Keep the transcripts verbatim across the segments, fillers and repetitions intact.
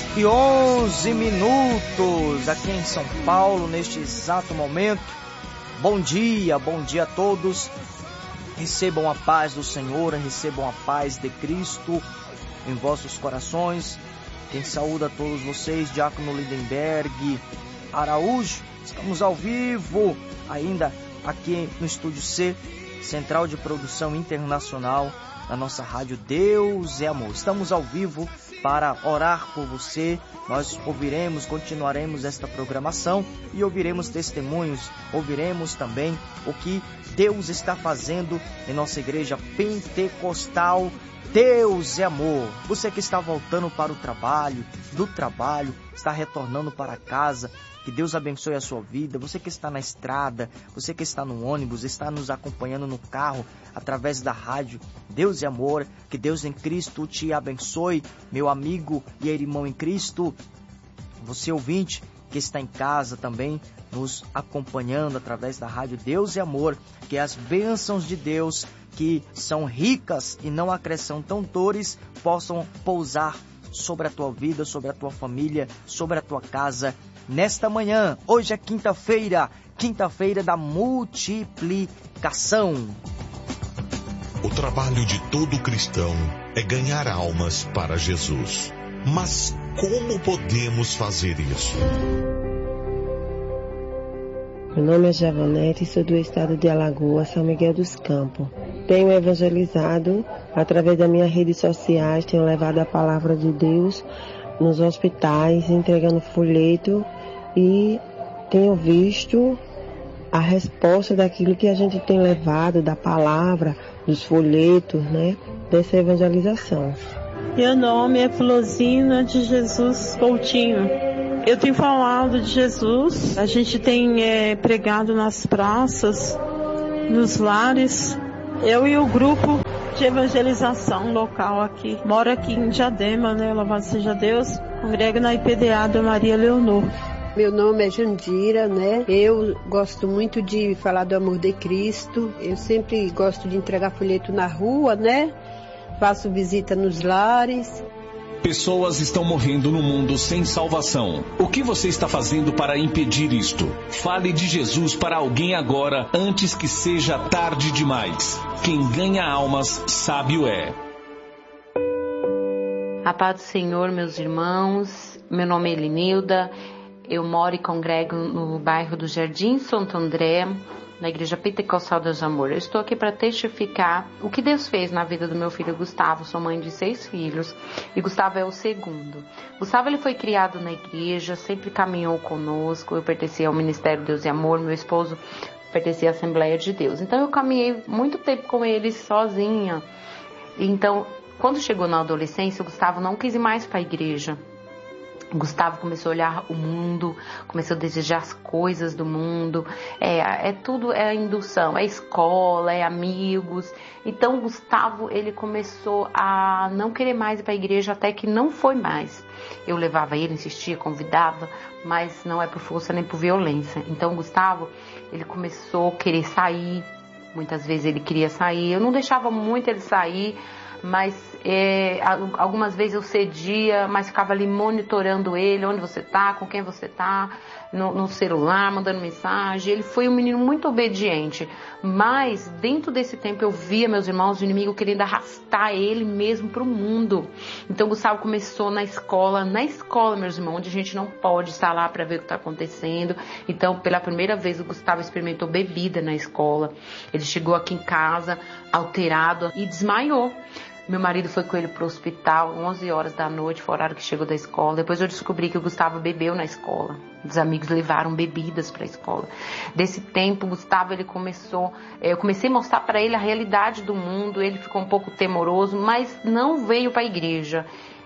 e onze minutos aqui em São Paulo, neste exato momento. Bom dia, bom dia a todos. Recebam a paz do Senhor, recebam a paz de Cristo em vossos corações. Quem saúda a todos vocês, Diácono Lindenberg Araújo. Estamos ao vivo ainda aqui no Estúdio C, Central de Produção Internacional, na nossa rádio Deus é Amor. Estamos ao vivo para orar por você. Nós ouviremos, continuaremos esta programação e ouviremos testemunhos, ouviremos também o que Deus está fazendo em nossa igreja pentecostal. Deus é amor. Você que está voltando para o trabalho, do trabalho, está retornando para casa, que Deus abençoe a sua vida. Você que está na estrada, você que está no ônibus, está nos acompanhando no carro, através da rádio Deus é amor. Que Deus em Cristo te abençoe, meu amigo e irmão em Cristo. Você ouvinte que está em casa também, nos acompanhando através da rádio Deus é amor. Que as bênçãos de Deus, que são ricas e não acrescentam dores, possam pousar sobre a tua vida, sobre a tua família, sobre a tua casa. Nesta manhã, hoje é quinta-feira, quinta-feira da multiplicação. O trabalho de todo cristão é ganhar almas para Jesus. Mas como podemos fazer isso? Meu nome é Javanete, sou do estado de Alagoas, São Miguel dos Campos. Tenho evangelizado através das minhas redes sociais, tenho levado a palavra de Deus nos hospitais, entregando folheto e tenho visto a resposta daquilo que a gente tem levado, da palavra, dos folhetos, né, dessa evangelização. Meu nome é Florzinha de Jesus Coutinho. Eu tenho falado de Jesus, a gente tem é, pregado nas praças, nos lares. Eu e o grupo de evangelização local aqui, moro aqui em Diadema, né? Louvado seja Deus, congrego na I P D A da Maria Leonor. Meu nome é Jandira, né? Eu gosto muito de falar do amor de Cristo. Eu sempre gosto de entregar folheto na rua, né? Faço visita nos lares. Pessoas estão morrendo no mundo sem salvação. O que você está fazendo para impedir isto? Fale de Jesus para alguém agora, antes que seja tarde demais. Quem ganha almas, sábio é. A paz do Senhor, meus irmãos. Meu nome é Elinilda. Eu moro e congrego no bairro do Jardim Santo André, na Igreja Pentecostal Deus Amor. Eu estou aqui para testificar o que Deus fez na vida do meu filho Gustavo. Sou mãe de seis filhos e Gustavo é o segundo. Gustavo ele foi criado na igreja, sempre caminhou conosco. Eu pertencia ao Ministério Deus e Amor, meu esposo pertencia à Assembleia de Deus. Então eu caminhei muito tempo com ele sozinha. Então, quando chegou na adolescência, o Gustavo não quis ir mais para a igreja. Gustavo começou a olhar o mundo, começou a desejar as coisas do mundo, é, é tudo, é indução, é escola, é amigos. Então Gustavo, ele começou a não querer mais ir para a igreja, até que não foi mais. Eu levava ele, insistia, convidava, mas não é por força nem por violência. Então Gustavo, ele começou a querer sair, muitas vezes ele queria sair, eu não deixava muito ele sair, mas é, algumas vezes eu cedia, mas ficava ali monitorando ele, onde você tá, com quem você tá, no, no celular, mandando mensagem. Ele foi um menino muito obediente, mas dentro desse tempo eu via, meus irmãos, o inimigo querendo arrastar ele mesmo para o mundo. Então Gustavo começou na escola, na escola, meus irmãos, onde a gente não pode estar lá para ver o que está acontecendo. Então, pela primeira vez, o Gustavo experimentou bebida na escola. Ele chegou aqui em casa alterado e desmaiou. Meu marido foi com ele pro hospital, onze horas da noite, foi o horário que chegou da escola. Depois eu descobri que o Gustavo bebeu na escola. Os amigos levaram bebidas para a escola. Desse tempo, o Gustavo, ele começou... Eu comecei a mostrar para ele a realidade do mundo. Ele ficou um pouco temoroso, mas não veio para a igreja.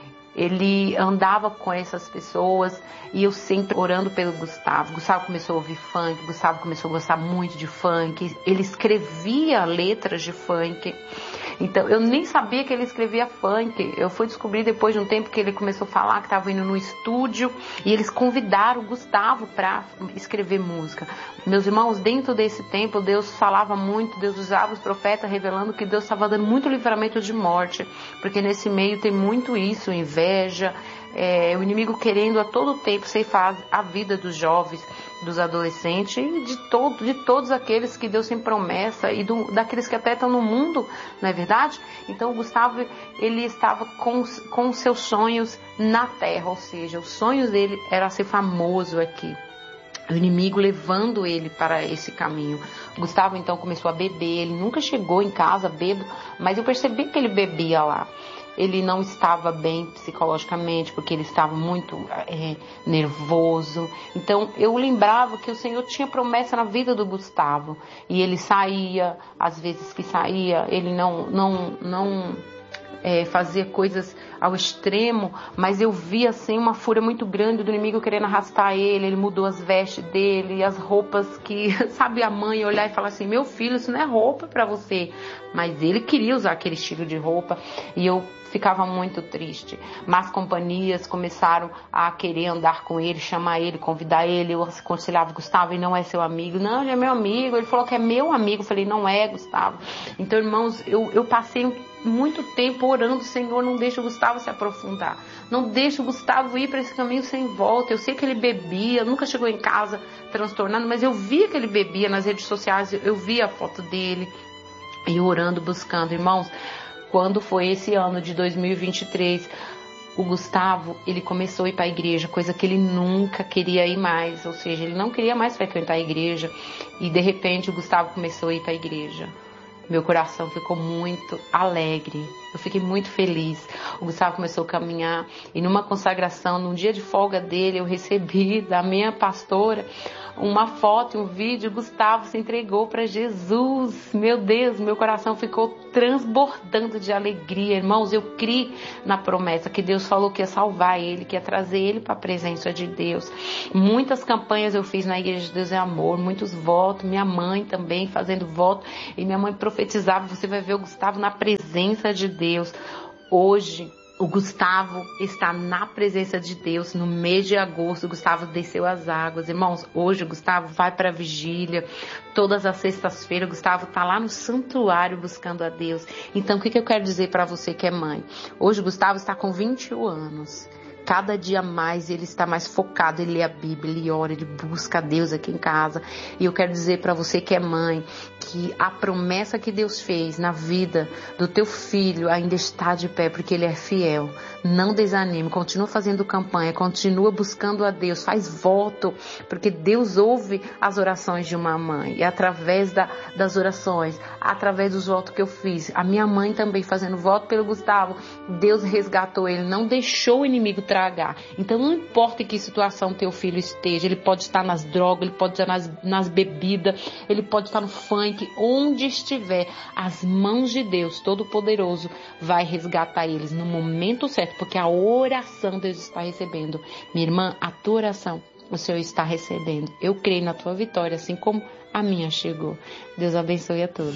Ele andava com essas pessoas e eu sempre orando pelo Gustavo. Gustavo começou a ouvir funk, Gustavo começou a gostar muito de funk. Ele escrevia letras de funk. Então, eu nem sabia que ele escrevia funk. Eu fui descobrir depois de um tempo que ele começou a falar que estava indo no estúdio e eles convidaram o Gustavo para escrever música. Meus irmãos, dentro desse tempo, Deus falava muito, Deus usava os profetas revelando que Deus estava dando muito livramento de morte, porque nesse meio tem muito isso, inveja, É, o inimigo querendo a todo tempo ceifar a vida dos jovens, dos adolescentes e de, todo, de todos aqueles que Deus tem promessa e do, daqueles que até estão no mundo, não é verdade? Então o Gustavo, ele estava com, com os seus sonhos na terra, ou seja, os sonhos dele era ser famoso aqui. O inimigo levando ele para esse caminho. O Gustavo então começou a beber, ele nunca chegou em casa bêbado, mas eu percebi que ele bebia lá. Ele não estava bem psicologicamente, porque ele estava muito é, nervoso. Então, eu lembrava que o Senhor tinha promessa na vida do Gustavo. E ele saía, às vezes que saía, ele não, não, não é, fazia coisas ao extremo, mas eu via assim uma fúria muito grande do inimigo querendo arrastar ele. Ele mudou as vestes dele, as roupas que, sabe, a mãe olhar e falar assim, meu filho, isso não é roupa para você. Mas ele queria usar aquele estilo de roupa e eu ficava muito triste. Más companhias começaram a querer andar com ele, chamar ele, convidar ele. Eu aconselhava, Gustavo, ele não é seu amigo. Não, ele é meu amigo. Ele falou que é meu amigo. Eu falei, não é, Gustavo. Então, irmãos, eu, eu passei muito tempo orando, Senhor, não deixa o Gustavo se aprofundar. Não deixa o Gustavo ir para esse caminho sem volta. Eu sei que ele bebia, nunca chegou em casa transtornado, mas eu via que ele bebia nas redes sociais, eu via a foto dele. E orando, buscando, irmãos. Quando foi esse ano de dois mil e vinte e três, o Gustavo, ele começou a ir para a igreja, coisa que ele nunca queria ir mais, ou seja, ele não queria mais frequentar a igreja, e de repente o Gustavo começou a ir para a igreja. Meu coração ficou muito alegre, eu fiquei muito feliz. O Gustavo começou a caminhar, e numa consagração, num dia de folga dele, eu recebi da minha pastora uma foto, um vídeo. Gustavo se entregou para Jesus. Meu Deus, meu coração ficou transbordando de alegria. Irmãos, eu criei na promessa que Deus falou que ia salvar ele, que ia trazer ele para a presença de Deus. Muitas campanhas eu fiz na Igreja de Deus é Amor, muitos votos, minha mãe também fazendo voto, e minha mãe profetizava, você vai ver o Gustavo na presença de Deus. Hoje, o Gustavo está na presença de Deus. No mês de agosto, o Gustavo desceu as águas. Irmãos, hoje o Gustavo vai para a vigília. Todas as sextas-feiras, o Gustavo está lá no santuário buscando a Deus. Então, o que, que eu quero dizer para você que é mãe? Hoje o Gustavo está com vinte e um anos. Cada dia mais ele está mais focado, ele lê a Bíblia, ele ora, ele busca a Deus aqui em casa. E eu quero dizer para você que é mãe, que a promessa que Deus fez na vida do teu filho ainda está de pé, porque ele é fiel. Não desanime, continua fazendo campanha, continua buscando a Deus, faz voto, porque Deus ouve as orações de uma mãe. E através da, das orações, através dos votos que eu fiz, a minha mãe também fazendo voto pelo Gustavo, Deus resgatou ele, não deixou o inimigo tragar. Então não importa em que situação teu filho esteja, ele pode estar nas drogas, ele pode estar nas, nas bebidas, ele pode estar no funk, onde estiver, as mãos de Deus Todo-Poderoso vai resgatar eles no momento certo, porque a oração Deus está recebendo. Minha irmã, a tua oração o Senhor está recebendo. Eu creio na tua vitória, assim como a minha chegou. Deus abençoe a todos.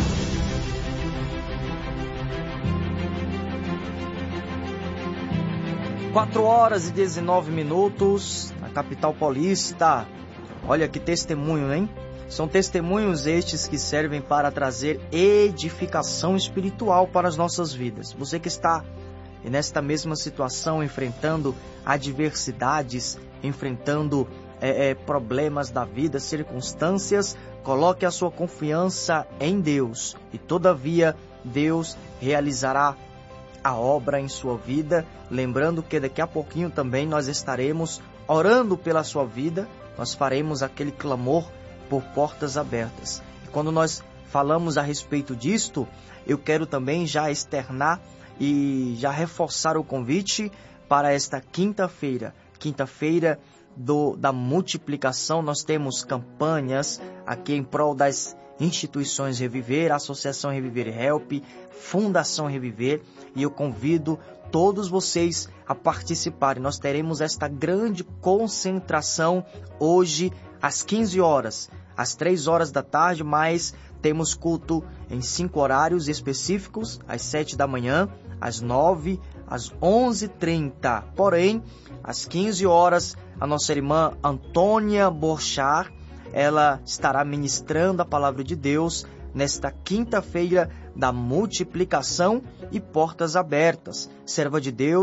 quatro horas e dezenove minutos na capital paulista. Olha que testemunho, hein? São testemunhos estes que servem para trazer edificação espiritual para as nossas vidas. Você que está nesta mesma situação, enfrentando adversidades, enfrentando é, é, problemas da vida, circunstâncias, coloque a sua confiança em Deus. E todavia, Deus realizará a obra em sua vida. Lembrando que daqui a pouquinho também nós estaremos orando pela sua vida. Nós faremos aquele clamor por portas abertas. E quando nós falamos a respeito disto, eu quero também já externar e já reforçar o convite para esta quinta-feira. Quinta-feira do, da multiplicação. Nós temos campanhas aqui em prol das instituições Reviver, Associação Reviver Help, Fundação Reviver, e eu convido todos vocês a participarem. Nós teremos esta grande concentração hoje às quinze horas, às três horas da tarde, mas temos culto em cinco horários específicos, às sete da manhã, às nove, às onze e trinta. Porém, às quinze horas, a nossa irmã Antônia Borchar, ela estará ministrando a palavra de Deus nesta quinta-feira da multiplicação e portas abertas. Serva de Deus,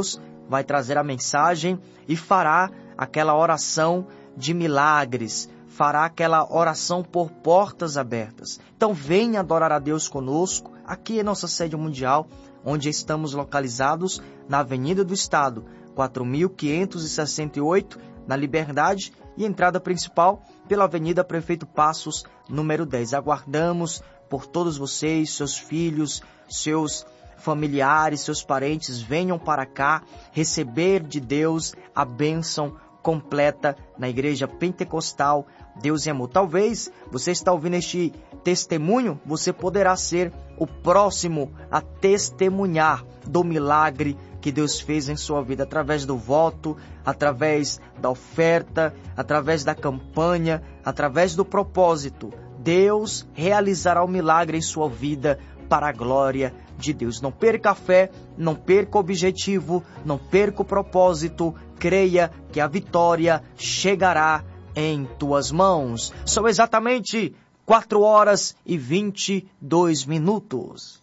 vai trazer a mensagem e fará aquela oração de milagres, fará aquela oração por portas abertas. Então venha adorar a Deus conosco, aqui é nossa sede mundial, onde estamos localizados na Avenida do Estado, quatro mil quinhentos e sessenta e oito, na Liberdade, e entrada principal pela Avenida Prefeito Passos, número dez. Aguardamos por todos vocês, seus filhos, seus familiares, seus parentes, venham para cá receber de Deus a bênção completa na Igreja Pentecostal Deus e Amor. Talvez você está ouvindo este testemunho, você poderá ser o próximo a testemunhar do milagre que Deus fez em sua vida, através do voto, através da oferta, através da campanha, através do propósito. Deus realizará o milagre em sua vida para a glória de Deus. Não perca a fé, não perca o objetivo, não perca o propósito. Creia que a vitória chegará em tuas mãos. São exatamente quatro horas e vinte e dois minutos.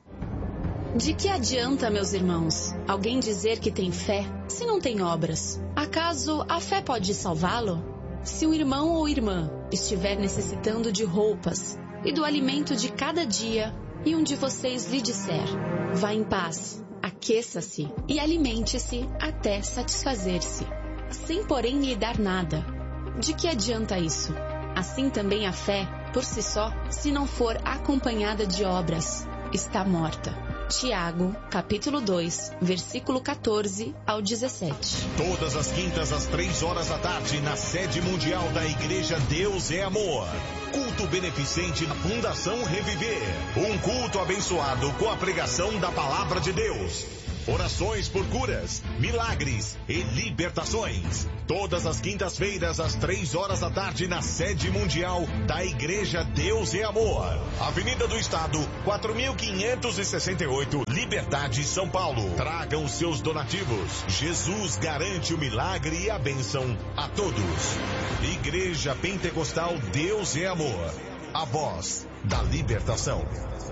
De que adianta, meus irmãos, alguém dizer que tem fé se não tem obras? Acaso a fé pode salvá-lo? Se o irmão ou irmã estiver necessitando de roupas e do alimento de cada dia, e um de vocês lhe disser: vá em paz, aqueça-se e alimente-se até satisfazer-se, sem porém lhe dar nada, de que adianta isso? Assim também a fé, por si só, se não for acompanhada de obras, está morta. Tiago, capítulo dois, versículo quatorze ao dezessete. Todas as quintas às três horas da tarde, na sede mundial da Igreja Deus é Amor. Culto beneficente da Fundação Reviver. Um culto abençoado com a pregação da Palavra de Deus. Orações por curas, milagres e libertações. Todas as quintas-feiras, às três horas da tarde, na sede mundial da Igreja Deus é Amor. Avenida do Estado, quatro mil quinhentos e sessenta e oito, Liberdade, São Paulo. Tragam seus donativos. Jesus garante o milagre e a bênção a todos. Igreja Pentecostal Deus é Amor. A voz da libertação.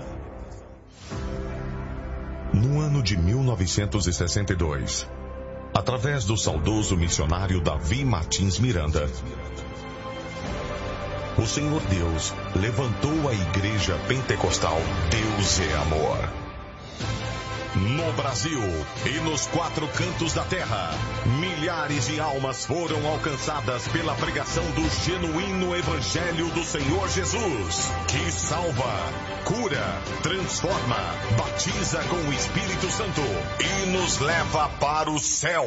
No ano de mil novecentos e sessenta e dois, através do saudoso missionário Davi Martins Miranda, o Senhor Deus levantou a Igreja Pentecostal Deus é Amor. No Brasil e nos quatro cantos da terra, milhares de almas foram alcançadas pela pregação do genuíno Evangelho do Senhor Jesus, que salva, cura, transforma, batiza com o Espírito Santo e nos leva para o céu.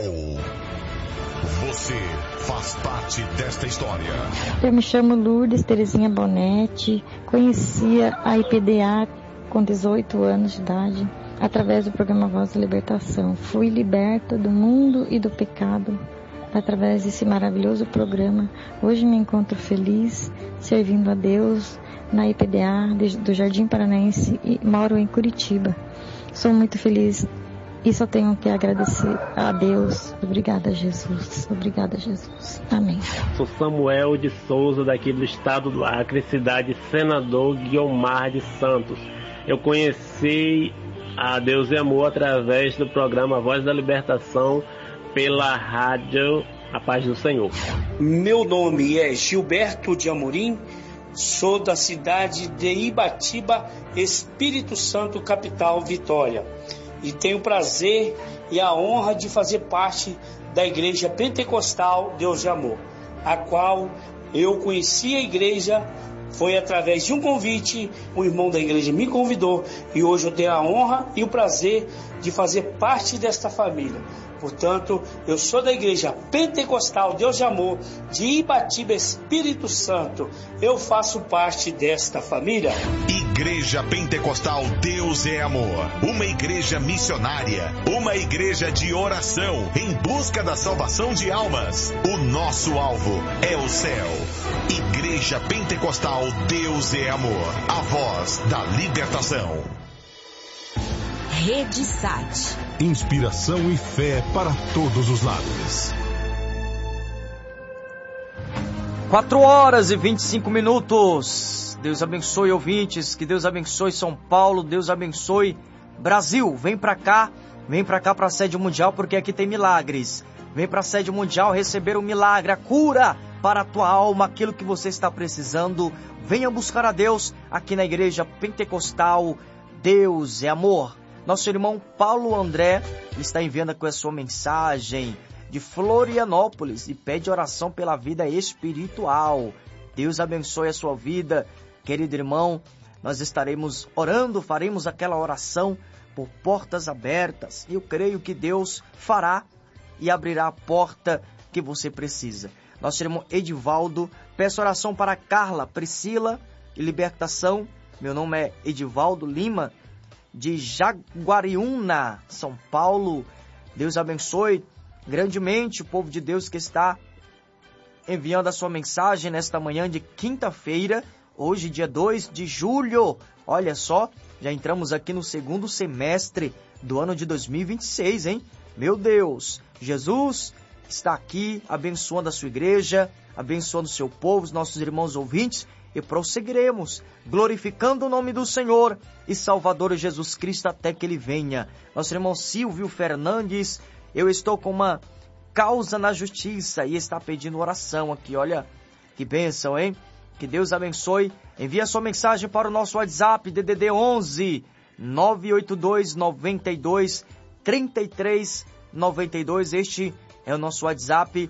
Você faz parte desta história. Eu me chamo Lourdes Terezinha Bonetti, conhecia a I P D A com dezoito anos de idade. Através do programa Voz da Libertação. Fui liberta do mundo e do pecado através desse maravilhoso programa. Hoje me encontro feliz, servindo a Deus na I P D A do Jardim Paranaense e moro em Curitiba. Sou muito feliz e só tenho que agradecer a Deus. Obrigada, Jesus. Obrigada, Jesus. Amém. Sou Samuel de Souza, daqui do estado do Acre, cidade Senador Guiomar de Santos. Eu conheci a Deus e Amor através do programa Voz da Libertação pela rádio A Paz do Senhor. Meu nome é Gilberto de Amorim, sou da cidade de Ibatiba, Espírito Santo, capital Vitória, e tenho o prazer e a honra de fazer parte da Igreja Pentecostal Deus e Amor, a qual eu conheci a igreja. Foi através de um convite, um irmão da igreja me convidou e hoje eu tenho a honra e o prazer de fazer parte desta família. Portanto, eu sou da Igreja Pentecostal Deus de Amor de Ibatiba, Espírito Santo. Eu faço parte desta família. Igreja Pentecostal Deus é Amor. Uma igreja missionária. Uma igreja de oração em busca da salvação de almas. O nosso alvo é o céu. Igreja Pentecostal Deus é Amor. A voz da libertação. Rede Sat. Inspiração e fé para todos os lados. quatro horas e vinte e cinco minutos. Deus abençoe, ouvintes. Que Deus abençoe São Paulo. Deus abençoe Brasil. Vem pra cá Vem para cá, para a sede mundial, porque aqui tem milagres. Vem para a sede mundial receber o milagre, a cura para a tua alma, aquilo que você está precisando. Venha buscar a Deus aqui na Igreja Pentecostal. Deus é amor. Nosso irmão Paulo André está enviando com a sua mensagem de Florianópolis e pede oração pela vida espiritual. Deus abençoe a sua vida, querido irmão. Nós estaremos orando, faremos aquela oração por portas abertas. Eu creio que Deus fará e abrirá a porta que você precisa. Nosso irmão Edivaldo, peço oração para Carla, Priscila e libertação. Meu nome é Edivaldo Lima, de Jaguariúna, São Paulo. Deus abençoe grandemente o povo de Deus que está enviando a sua mensagem nesta manhã de quinta-feira, hoje dia dois de julho. Olha só, já entramos aqui no segundo semestre do ano de dois mil e vinte e seis, hein? Meu Deus, Jesus está aqui abençoando a sua igreja, abençoando o seu povo, os nossos irmãos ouvintes, e prosseguiremos glorificando o nome do Senhor e Salvador Jesus Cristo até que Ele venha. Nosso irmão Silvio Fernandes, eu estou com uma causa na justiça e está pedindo oração aqui. Olha que bênção, hein? Que Deus abençoe. Envie a sua mensagem para o nosso WhatsApp D D D onze nove oito dois nove dois três três nove dois. Este é o nosso WhatsApp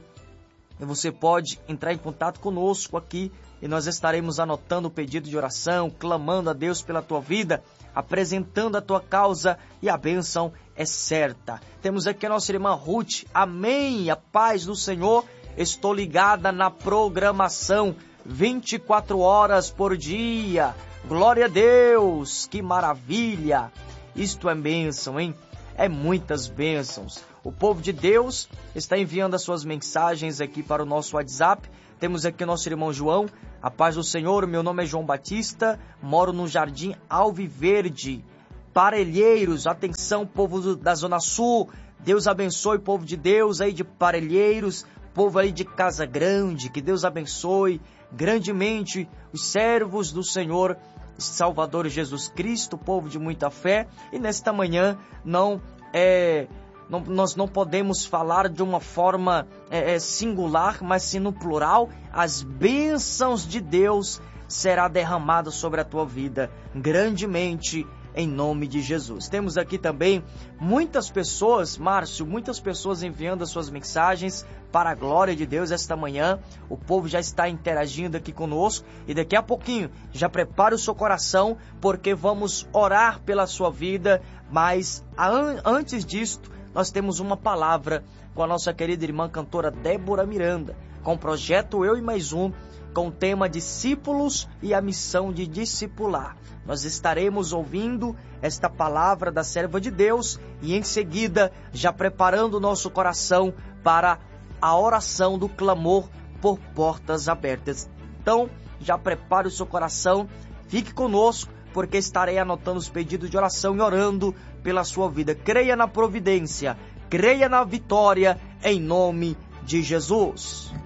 e você pode entrar em contato conosco aqui e nós estaremos anotando o pedido de oração, clamando a Deus pela tua vida, apresentando a tua causa e a bênção é certa. Temos aqui a nossa irmã Ruth. Amém, a paz do Senhor. Estou ligada na programação vinte e quatro horas por dia. Glória a Deus, que maravilha. Isto é bênção, hein? É muitas bênçãos. O povo de Deus está enviando as suas mensagens aqui para o nosso WhatsApp. Temos aqui o nosso irmão João. A paz do Senhor, meu nome é João Batista, moro no Jardim Alviverde, Parelheiros. Atenção, povo do, da Zona Sul. Deus abençoe o povo de Deus aí de Parelheiros, povo aí de Casa Grande. Que Deus abençoe grandemente os servos do Senhor Salvador Jesus Cristo, povo de muita fé. E nesta manhã não é... Não, nós não podemos falar de uma forma é, é, singular, mas sim no plural. As bênçãos de Deus será derramada sobre a tua vida grandemente em nome de Jesus. Temos aqui também muitas pessoas, Márcio, muitas pessoas enviando as suas mensagens para a glória de Deus esta manhã. O povo já está interagindo aqui conosco e daqui a pouquinho já prepare o seu coração porque vamos orar pela sua vida, mas an- antes disto nós temos uma palavra com a nossa querida irmã cantora Débora Miranda, com o projeto Eu e Mais Um, com o tema Discípulos e a missão de discipular. Nós estaremos ouvindo esta palavra da serva de Deus e em seguida já preparando o nosso coração para a oração do clamor por portas abertas. Então, já prepare o seu coração, fique conosco, porque estarei anotando os pedidos de oração e orando pela sua vida. Creia na providência, creia na vitória, em nome de Jesus.